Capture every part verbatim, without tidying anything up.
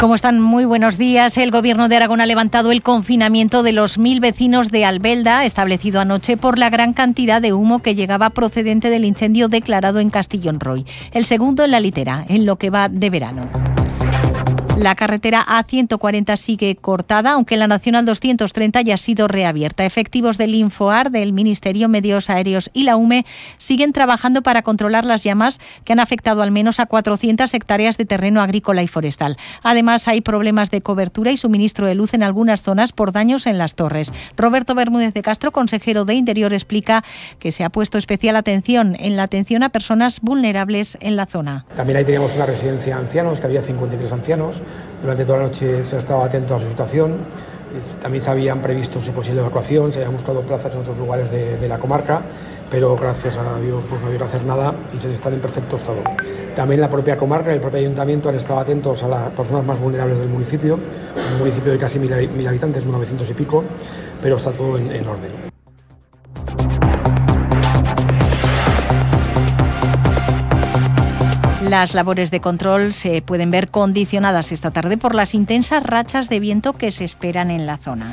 ¿Cómo están? Muy buenos días. El Gobierno de Aragón ha levantado el confinamiento de los mil vecinos de Albelda, establecido anoche por la gran cantidad de humo que llegaba procedente del incendio declarado en Castillón Roy, el segundo en la litera, en lo que va de verano. La carretera A ciento cuarenta sigue cortada, aunque la Nacional doscientos treinta ya ha sido reabierta. Efectivos del Infoar, del Ministerio Medios Aéreos y la U M E siguen trabajando para controlar las llamas que han afectado al menos a cuatrocientas hectáreas de terreno agrícola y forestal. Además, hay problemas de cobertura y suministro de luz en algunas zonas por daños en las torres. Roberto Bermúdez de Castro, consejero de Interior, explica que se ha puesto especial atención en la atención a personas vulnerables en la zona. También ahí teníamos una residencia de ancianos, que había cincuenta y tres ancianos. Durante toda la noche se ha estado atento a su situación. También se habían previsto su posible evacuación, se habían buscado plazas en otros lugares de, de la comarca, pero gracias a Dios pues no había que hacer nada y se están en perfecto estado. También la propia comarca y el propio ayuntamiento han estado atentos a las personas más vulnerables del municipio, un municipio de casi mil, mil habitantes, mil novecientos y pico, pero está todo en, en orden. Las labores de control se pueden ver condicionadas esta tarde por las intensas rachas de viento que se esperan en la zona.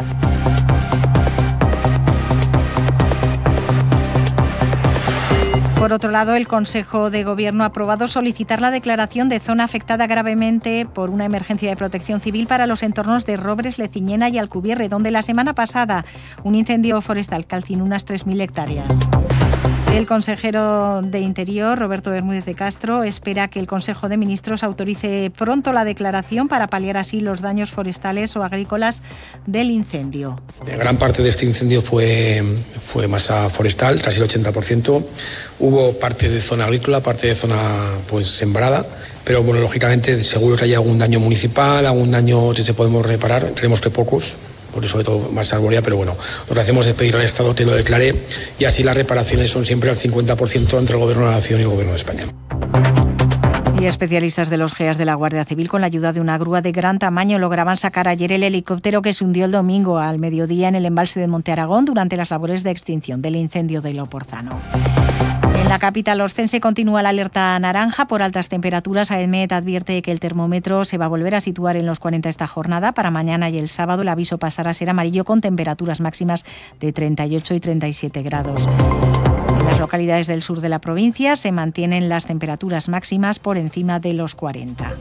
Por otro lado, el Consejo de Gobierno ha aprobado solicitar la declaración de zona afectada gravemente por una emergencia de protección civil para los entornos de Robres, Leciñena y Alcubierre, donde la semana pasada un incendio forestal calcinó unas tres mil hectáreas. El consejero de Interior, Roberto Bermúdez de Castro, espera que el Consejo de Ministros autorice pronto la declaración para paliar así los daños forestales o agrícolas del incendio. Gran parte de este incendio fue, fue masa forestal, casi el ochenta por ciento. Hubo parte de zona agrícola, parte de zona pues sembrada, pero bueno, lógicamente seguro que hay algún daño municipal, algún daño que se podemos reparar, creemos que pocos. Por eso sobre todo más arborea, pero bueno, lo que hacemos es pedir al Estado que lo declare y así las reparaciones son siempre al cincuenta por ciento entre el Gobierno de la Nación y el Gobierno de España. Y especialistas de los G E A S de la Guardia Civil, con la ayuda de una grúa de gran tamaño, lograban sacar ayer el helicóptero que se hundió el domingo al mediodía en el embalse de Monte Aragón durante las labores de extinción del incendio de Loporzano. En la capital oscense continúa la alerta naranja por altas temperaturas. AEMET advierte que el termómetro se va a volver a situar en los cuarenta esta jornada. Para mañana y el sábado el aviso pasará a ser amarillo con temperaturas máximas de treinta y ocho y treinta y siete grados. En las localidades del sur de la provincia se mantienen las temperaturas máximas por encima de los cuarenta.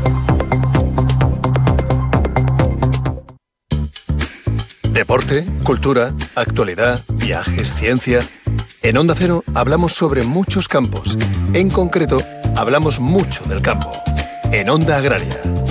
Deporte, cultura, actualidad, viajes, ciencia. En Onda Cero hablamos sobre muchos campos. En concreto, hablamos mucho del campo. En Onda Agraria.